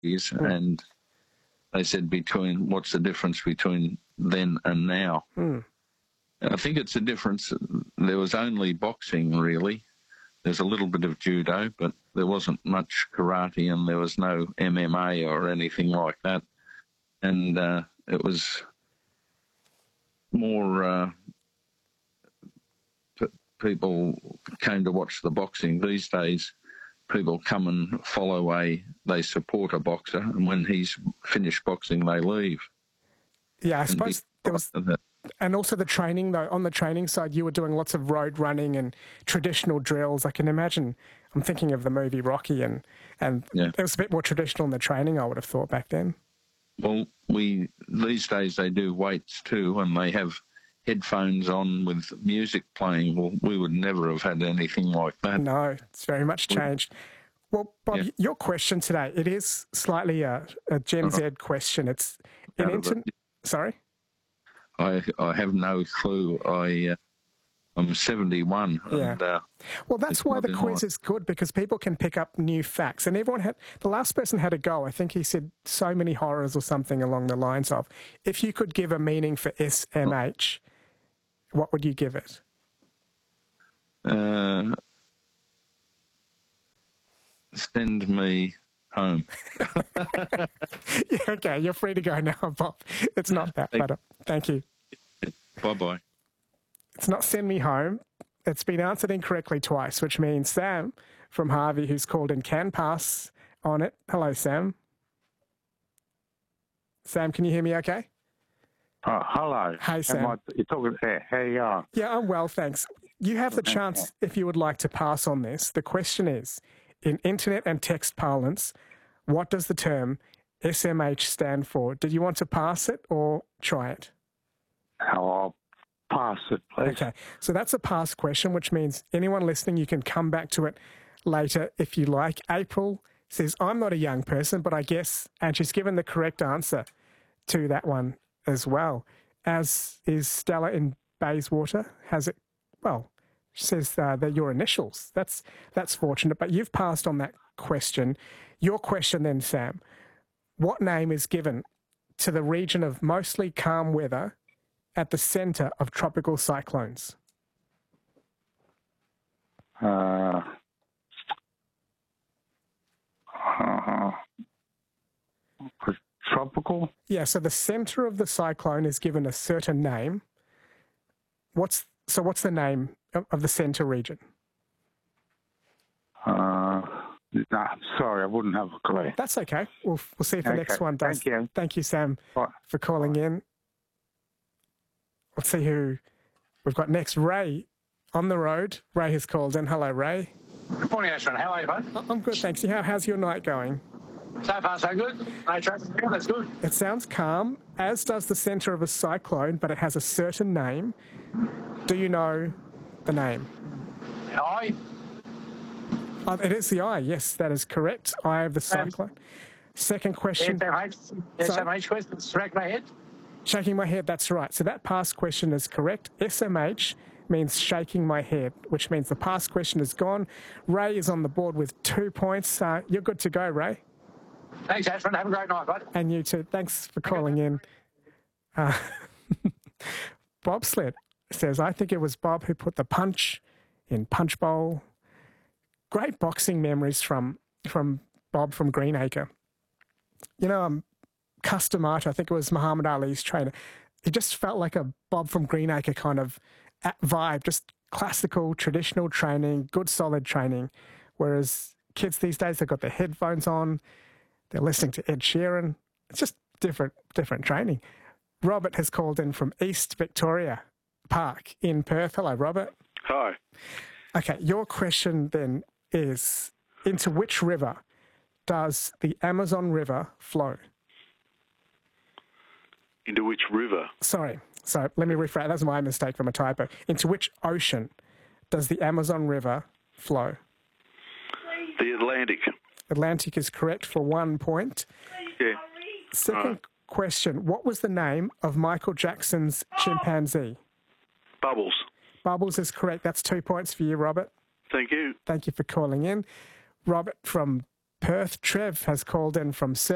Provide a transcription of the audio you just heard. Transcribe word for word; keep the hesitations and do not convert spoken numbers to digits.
mm. and they said between what's the difference between then and now. Mm. I think it's a difference. There was only boxing, really. There's a little bit of judo, but there wasn't much karate, and there was no M M A or anything like that. And uh, it was more uh, p- people came to watch the boxing. These days, people come and follow a, they support a boxer, and when he's finished boxing, they leave. Yeah, I suppose there was... And also the training, though, on the training side, you were doing lots of road running and traditional drills. I can imagine, I'm thinking of the movie Rocky, and, and yeah. it was a bit more traditional in the training, I would have thought, back then. Well, we these days they do weights too, and they have headphones on with music playing. Well, we would never have had anything like that. No, it's very much changed. Well, Bob, yeah. your question today, it is slightly a, a Gen uh-huh. Z question. It's an internet... Sorry? I I have no clue. I uh, I'm seventy-one. Yeah. And, uh, well, that's why the quiz is good, because people can pick up new facts. And everyone had the last person had a go. I think he said so many horrors or something along the lines of, if you could give a meaning for S M H, what would you give it? Uh, send me home. Yeah, okay, you're free to go now, Bob. It's not that, but uh, thank you. Bye-bye. It's not send me home. It's been answered incorrectly twice, which means Sam from Harvey, who's called in, can pass on it. Hello, Sam. Sam, can you hear me okay? Oh, hello. Hey, Sam. I, you're talking there. How you are? Yeah, I'm well, thanks. You have the chance, if you would like to pass on this. The question is, in internet and text parlance, what does the term S M H stand for? Did you want to pass it or try it? I'll pass it, please. Okay, so that's a pass question, which means anyone listening, you can come back to it later if you like. April says, I'm not a young person, but I guess, and she's given the correct answer to that one as well, as is Stella in Bayswater, has it, well, she says uh, they're your initials. That's, that's fortunate, but you've passed on that question. Your question then, Sam, what name is given to the region of mostly calm weather at the centre of tropical cyclones? Uh, uh, tropical? Yeah, so the centre of the cyclone is given a certain name. What's so what's the name of, of the centre region? Uh, no, sorry, I wouldn't have a clue. That's okay. We'll, we'll see if the okay. next one does. Thank you. Thank you, Sam, Bye. for calling Bye. in. Let's see who we've got next. Ray on the road. Ray has called in. Hello, Ray. Good morning, Ashton. How are you, bud? I'm good, thanks. How, how's your night going? So far, so good. No traffic. Yeah, that's good. It sounds calm, as does the centre of a cyclone, but it has a certain name. Do you know the name? I. Oh, it is the eye. Yes, that is correct. Eye of the cyclone. Um, Second question. S M H, S M H question. Strike my head. Shaking my head, that's right. So that past question is correct. S M H means shaking my head, which means the past question is gone. Ray is on the board with two points. Uh, you're good to go, Ray. Thanks, Ashton. Have a great night, bud. And you too. Thanks for calling in. Uh, Bobsled says, I think it was Bob who put the punch in Punch Bowl. Great boxing memories from, from Bob from Greenacre. You know, um, Customata, I think it was Muhammad Ali's trainer. It just felt like a Bob from Greenacre kind of vibe, just classical, traditional training, good, solid training. Whereas kids these days, they've got their headphones on, they're listening to Ed Sheeran. It's just different, different training. Robert has called in from East Victoria Park in Perth. Hello, Robert. Hi. Okay, your question then is, into which river does the Amazon River flow? Into which river? Sorry, so let me rephrase. That's my mistake from a typo. Into which ocean does the Amazon River flow? The Atlantic. Atlantic is correct for one point. Yeah. Second right. question, what was the name of Michael Jackson's chimpanzee? Bubbles. Bubbles is correct. That's two points for you, Robert. Thank you. Thank you for calling in. Robert from Perth. Trev has called in from